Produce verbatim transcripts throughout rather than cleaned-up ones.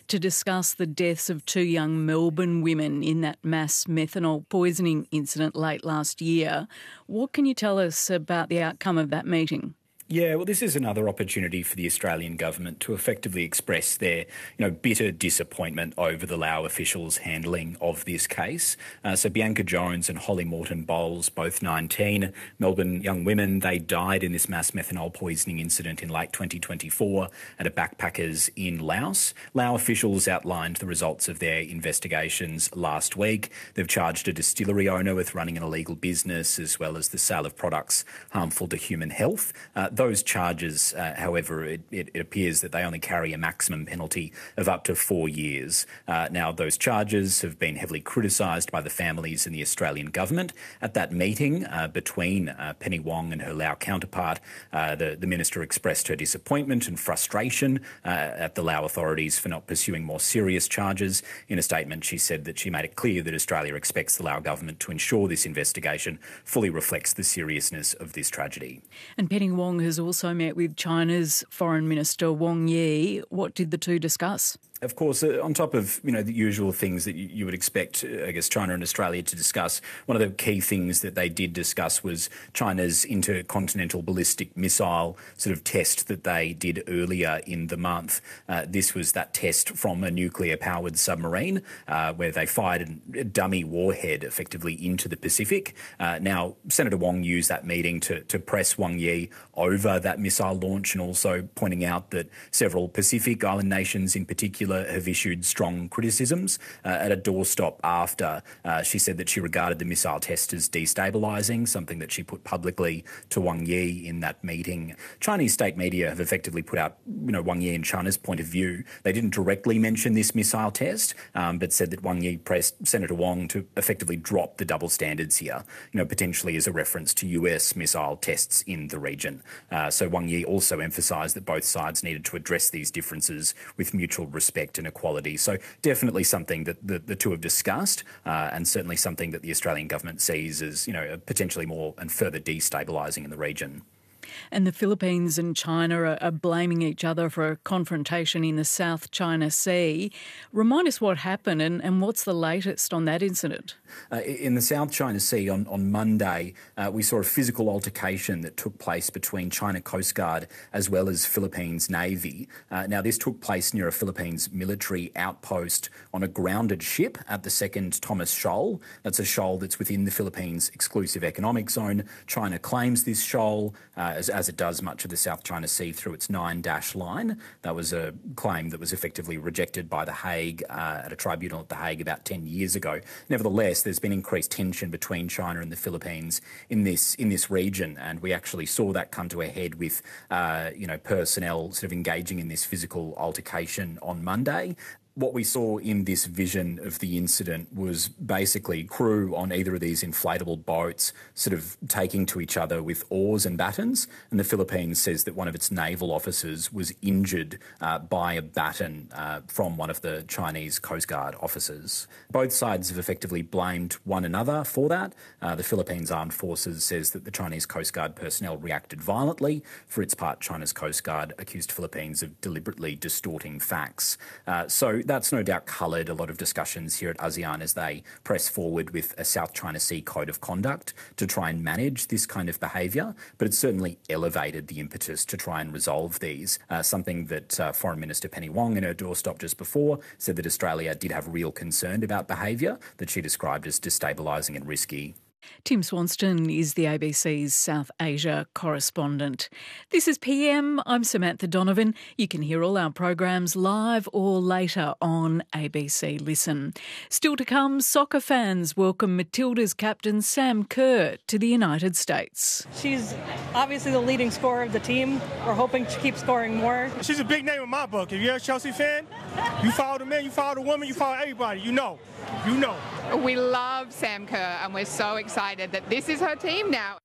to discuss the deaths of two young Melbourne women in that mass methanol poisoning incident late last year. What can you tell us about the outcome of that meeting? Yeah, well, this is another opportunity for the Australian government to effectively express their, you know, bitter disappointment over the Lao officials' handling of this case. Uh, so Bianca Jones and Holly Morton-Bowles, both nineteen, Melbourne young women, they died in this mass methanol poisoning incident in late twenty twenty-four at a backpackers in Laos. Lao officials outlined the results of their investigations last week. They've charged a distillery owner with running an illegal business as well as the sale of products harmful to human health. Uh, Those charges, uh, however, it, it, it appears that they only carry a maximum penalty of up to four years. Uh, now, those charges have been heavily criticised by the families and the Australian government. At that meeting uh, between uh, Penny Wong and her Lao counterpart, uh, the, the minister expressed her disappointment and frustration uh, at the Lao authorities for not pursuing more serious charges. In a statement, she said that she made it clear that Australia expects the Lao government to ensure this investigation fully reflects the seriousness of this tragedy. And Penny Wong has also met with China's Foreign Minister Wang Yi. What did the two discuss? Of course, uh, on top of, you know, the usual things that you, you would expect, uh, I guess, China and Australia to discuss, one of the key things that they did discuss was China's intercontinental ballistic missile sort of test that they did earlier in the month. Uh, this was that test from a nuclear-powered submarine uh, where they fired a dummy warhead effectively into the Pacific. Uh, now, Senator Wong used that meeting to, to press Wang Yi over that missile launch and also pointing out that several Pacific Island nations in particular have issued strong criticisms. Uh, at a doorstop after, uh, she said that she regarded the missile test as destabilising, something that she put publicly to Wang Yi in that meeting. Chinese state media have effectively put out, you know, Wang Yi and China's point of view. They didn't directly mention this missile test, um, but said that Wang Yi pressed Senator Wong to effectively drop the double standards here, you know, potentially as a reference to U S missile tests in the region. Uh, so Wang Yi also emphasised that both sides needed to address these differences with mutual respect and equality. So definitely something that the, the two have discussed uh, and certainly something that the Australian government sees as, you know, potentially more and further destabilising in the region. And the Philippines and China are, are blaming each other for a confrontation in the South China Sea. Remind us what happened and, and what's the latest on that incident? Uh, in the South China Sea on, on Monday, uh, we saw a physical altercation that took place between China Coast Guard as well as Philippines Navy. Uh, now, this took place near a Philippines military outpost on a grounded ship at the second Thomas Shoal. That's a shoal that's within the Philippines' exclusive economic zone. China claims this shoal, uh, as, as it does much of the South China Sea, through its nine-dash line. That was a claim that was effectively rejected by The Hague uh, at a tribunal at The Hague about ten years ago. Nevertheless, there's been increased tension between China and the Philippines in this in this region, and we actually saw that come to a head with uh, you know personnel sort of engaging in this physical altercation on Monday. What we saw in this vision of the incident was basically crew on either of these inflatable boats sort of taking to each other with oars and batons, and the Philippines says that one of its naval officers was injured uh, by a baton uh, from one of the Chinese Coast Guard officers. Both sides have effectively blamed one another for that. Uh, the Philippines Armed Forces says that the Chinese Coast Guard personnel reacted violently. For its part, China's Coast Guard accused Philippines of deliberately distorting facts. Uh, so that's no doubt coloured a lot of discussions here at ASEAN as they press forward with a South China Sea Code of Conduct to try and manage this kind of behaviour, but it's certainly elevated the impetus to try and resolve these, uh, something that uh, Foreign Minister Penny Wong in her doorstop just before said that Australia did have real concern about behaviour that she described as destabilising and risky. Tim Swanston is the A B C's South Asia correspondent. This is P M. I'm Samantha Donovan. You can hear all our programs live or later on A B C Listen. Still to come, soccer fans welcome Matilda's captain Sam Kerr to the United States. She's obviously the leading scorer of the team. We're hoping to keep scoring more. She's a big name in my book. If you're a Chelsea fan, you follow the man, you follow the woman, you follow everybody. You know. You know. We love Sam Kerr and we're so excited that this is her team now.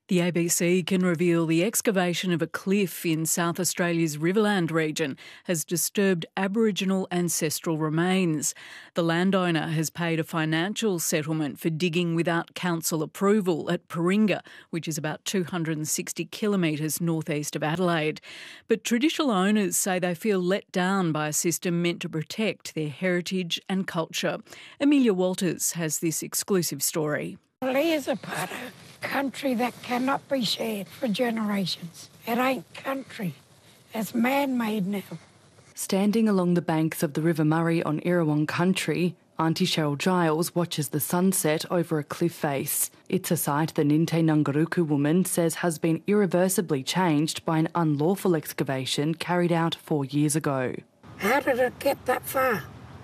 The A B C can reveal the excavation of a cliff in South Australia's Riverland region has disturbed Aboriginal ancestral remains. The landowner has paid a financial settlement for digging without council approval at Paringa, which is about two hundred sixty kilometres northeast of Adelaide. But traditional owners say they feel let down by a system meant to protect their heritage and culture. Amelia Walters has this exclusive story. Well, here's a part of country that cannot be shared for generations. It ain't country. It's man-made now. Standing along the banks of the River Murray on Erewhon country, Auntie Cheryl Giles watches the sunset over a cliff face. It's a site the Ninte Nungaruku woman says has been irreversibly changed by an unlawful excavation carried out four years ago. How did it get that far?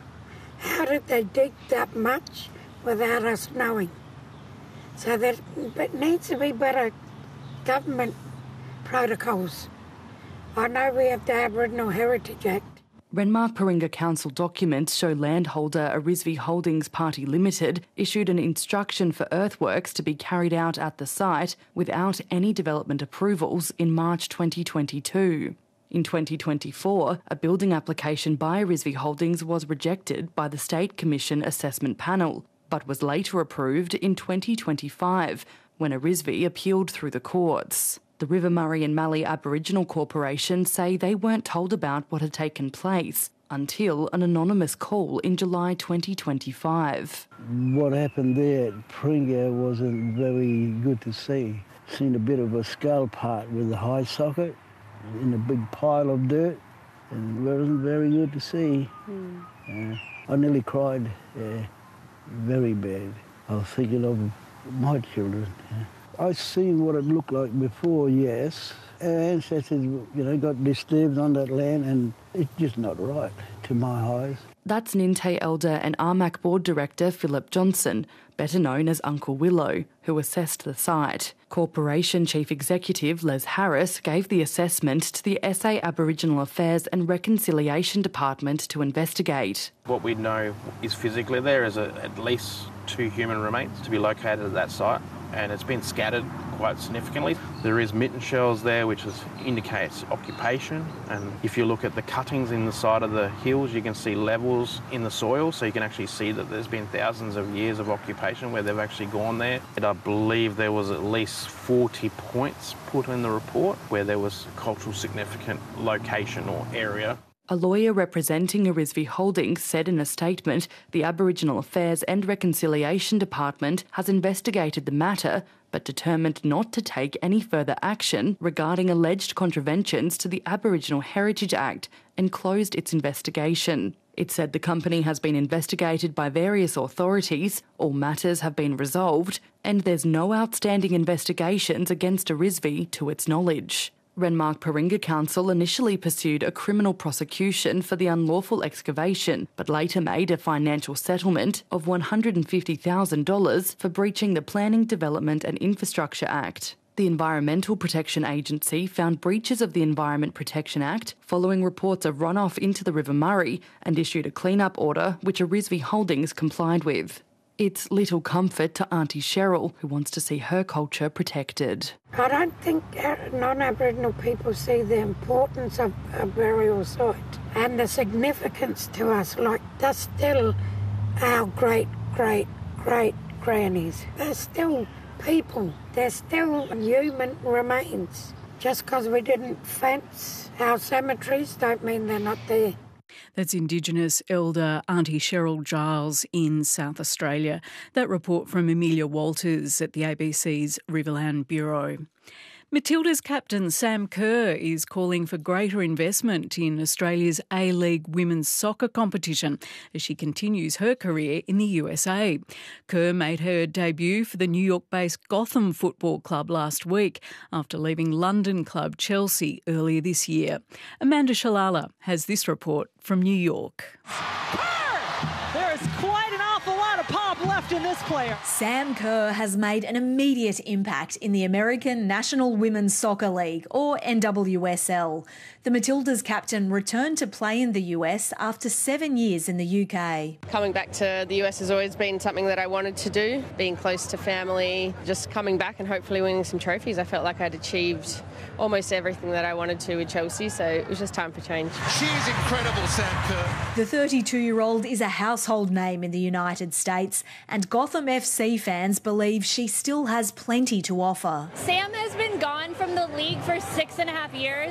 How did they dig that much without us knowing? So that it needs to be better government protocols. I know we have the Aboriginal Heritage Act. Renmark Paringa Council documents show landholder Arisvi Holdings Party Limited issued an instruction for earthworks to be carried out at the site without any development approvals in March twenty twenty-two. In twenty twenty-four, a building application by Arisvi Holdings was rejected by the State Commission Assessment Panel, but was later approved in twenty twenty-five when Arisvi appealed through the courts. The River Murray and Mallee Aboriginal Corporation say they weren't told about what had taken place until an anonymous call in July twenty twenty-five. What happened there at Paringa wasn't very good to see. Seen a bit of a skull part with the high socket in a big pile of dirt, and it wasn't very good to see. Mm. Uh, I nearly cried. Uh, Very bad. I was thinking of my children. Yeah. I seen what it looked like before, yes. Our ancestors, you know, got disturbed on that land, and it's just not right to my eyes. That's Ninte Elder and R M A C Board Director Philip Johnson, better known as Uncle Willow, who assessed the site. Corporation Chief Executive Les Harris gave the assessment to the S A Aboriginal Affairs and Reconciliation Department to investigate. What we know is physically there is a, at least two human remains to be located at that site, and it's been scattered quite significantly. There is mitten shells there, which is, indicates occupation, and if you look at the cuttings in the side of the hills, you can see levels in the soil, so you can actually see that there's been thousands of years of occupation where they've actually gone there. And I believe there was at least forty points put in the report where there was cultural significant location or area. A lawyer representing Arisvi Holdings said in a statement the Aboriginal Affairs and Reconciliation Department has investigated the matter but determined not to take any further action regarding alleged contraventions to the Aboriginal Heritage Act and closed its investigation. It said the company has been investigated by various authorities, all matters have been resolved, and there's no outstanding investigations against Arisvi to its knowledge. Renmark Paringa Council initially pursued a criminal prosecution for the unlawful excavation, but later made a financial settlement of one hundred fifty thousand dollars for breaching the Planning, Development and Infrastructure Act. The Environmental Protection Agency found breaches of the Environment Protection Act following reports of runoff into the River Murray and issued a clean-up order which Arisvi Holdings complied with. It's little comfort to Auntie Cheryl, who wants to see her culture protected. I don't think non-Aboriginal people see the importance of a burial site and the significance to us. Like, they're still our great, great, great grannies. They're still people. They're still human remains. Just because we didn't fence our cemeteries don't mean they're not there. That's Indigenous elder Auntie Cheryl Giles in South Australia. That report from Amelia Walters at the A B C's Riverland Bureau. Matilda's captain Sam Kerr is calling for greater investment in Australia's A-League women's soccer competition as she continues her career in the U S A. Kerr made her debut for the New York-based Gotham Football Club last week after leaving London club Chelsea earlier this year. Amanda Shalala has this report from New York. There is quite an awful lot of pop left in this player. Sam Kerr has made an immediate impact in the American National Women's Soccer League, or N W S L. The Matildas captain returned to play in the U S after seven years in the U K. Coming back to the U S has always been something that I wanted to do, being close to family, just coming back and hopefully winning some trophies. I felt like I'd achieved almost everything that I wanted to with Chelsea, so it was just time for change. She is incredible, Sam Kerr. The thirty-two-year-old is a household name in the United States, and Gotham F C fans believe she still has plenty to offer. Sam has been gone from the league for six and a half years.